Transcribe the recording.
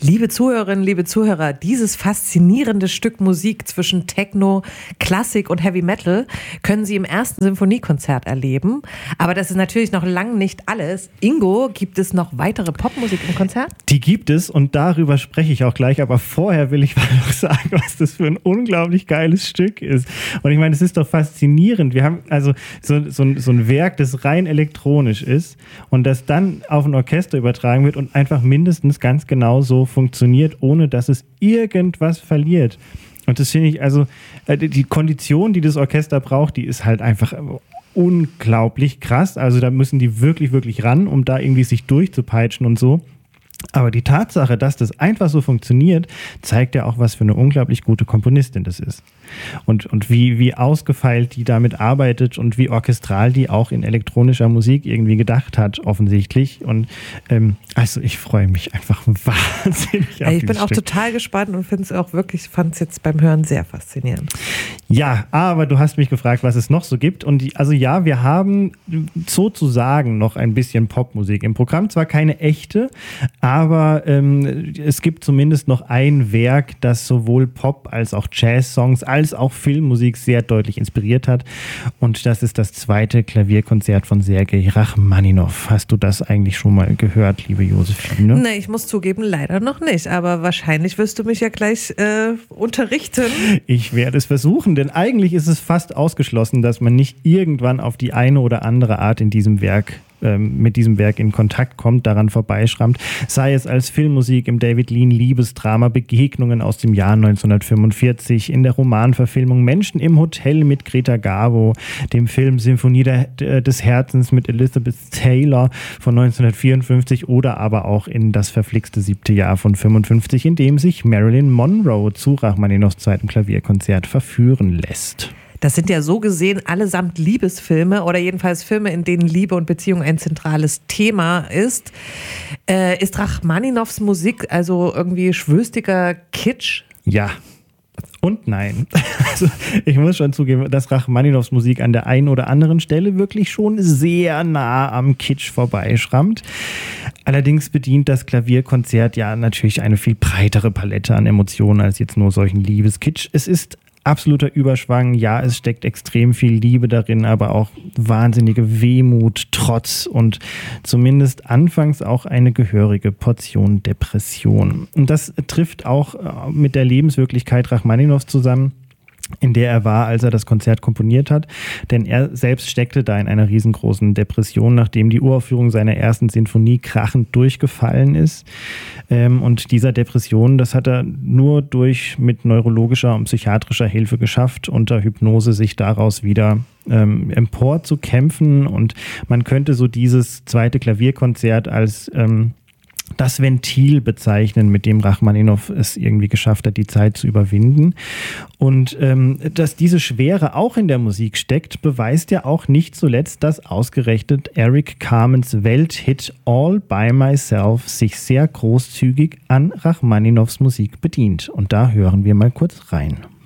Liebe Zuhörerinnen, liebe Zuhörer, dieses faszinierende Stück Musik zwischen Techno, Klassik und Heavy Metal können Sie im ersten Symphoniekonzert erleben. Aber das ist natürlich noch lang nicht alles. Ingo, gibt es noch weitere Popmusik im Konzert? Die gibt es und darüber spreche ich auch gleich. Aber vorher will ich mal noch sagen, was das für ein unglaublich geiles Stück ist. Und ich meine, es ist doch faszinierend. Wir haben also so ein Werk, das rein elektronisch ist und das dann auf ein Orchester übertragen wird und einfach mindestens ganz genau so funktioniert, ohne dass es irgendwas verliert. Und das finde ich, also die Kondition, die das Orchester braucht, die ist halt einfach unglaublich krass. Also da müssen die wirklich, wirklich ran, um da irgendwie sich durchzupeitschen und so. Aber die Tatsache, dass das einfach so funktioniert, zeigt ja auch, was für eine unglaublich gute Komponistin das ist. Und wie ausgefeilt die damit arbeitet und wie orchestral die auch in elektronischer Musik irgendwie gedacht hat, offensichtlich. Und also ich freue mich einfach wahnsinnig auf Ich bin auch Stück. total gespannt und finde es auch wirklich, fand es jetzt beim Hören sehr faszinierend. Ja, aber du hast mich gefragt, was es noch so gibt. Und wir haben sozusagen noch ein bisschen Popmusik im Programm. Zwar keine echte, aber es gibt zumindest noch ein Werk, das sowohl Pop- als auch Jazz-Songs als auch Filmmusik sehr deutlich inspiriert hat. Und das ist das zweite Klavierkonzert von Sergei Rachmaninow. Hast du das eigentlich schon mal gehört, liebe Josephine? Nee, ich muss zugeben, leider noch nicht. Aber wahrscheinlich wirst du mich ja gleich unterrichten. Ich werde es versuchen, denn eigentlich ist es fast ausgeschlossen, dass man nicht irgendwann auf die eine oder andere Art mit diesem Werk in Kontakt kommt, daran vorbeischrammt, sei es als Filmmusik im David Lean Liebesdrama Begegnungen aus dem Jahr 1945, in der Romanverfilmung Menschen im Hotel mit Greta Garbo, dem Film Symphonie des Herzens mit Elizabeth Taylor von 1954 oder aber auch in das verflixte 7. Jahr von 55, in dem sich Marilyn Monroe zu Rachmaninows zweitem Klavierkonzert verführen lässt. Das sind ja so gesehen allesamt Liebesfilme oder jedenfalls Filme, in denen Liebe und Beziehung ein zentrales Thema ist. Ist Rachmaninows Musik also irgendwie schwülstiger Kitsch? Ja. Und nein. Also ich muss schon zugeben, dass Rachmaninows Musik an der einen oder anderen Stelle wirklich schon sehr nah am Kitsch vorbeischrammt. Allerdings bedient das Klavierkonzert ja natürlich eine viel breitere Palette an Emotionen als jetzt nur solchen Liebeskitsch. Es ist absoluter Überschwang, ja, es steckt extrem viel Liebe darin, aber auch wahnsinnige Wehmut, Trotz und zumindest anfangs auch eine gehörige Portion Depression. Und das trifft auch mit der Lebenswirklichkeit Rachmaninows zusammen, in der er war, als er das Konzert komponiert hat. Denn er selbst steckte da in einer riesengroßen Depression, nachdem die Uraufführung seiner ersten Sinfonie krachend durchgefallen ist. Und dieser Depression, das hat er nur mit neurologischer und psychiatrischer Hilfe geschafft, unter Hypnose sich daraus wieder empor zu kämpfen. Und man könnte so dieses zweite Klavierkonzert als das Ventil bezeichnen, mit dem Rachmaninow es irgendwie geschafft hat, die Zeit zu überwinden. Und dass diese Schwere auch in der Musik steckt, beweist ja auch nicht zuletzt, dass ausgerechnet Eric Carmens Welthit All by Myself sich sehr großzügig an Rachmaninows Musik bedient. Und da hören wir mal kurz rein.